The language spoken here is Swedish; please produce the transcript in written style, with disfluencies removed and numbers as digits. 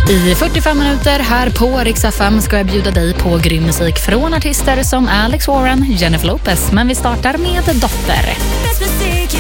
I 45 minuter här på Rix FM ska jag bjuda dig på grym musik från artister som Alex Warren, Jennifer Lopez. Men vi startar med Dotter.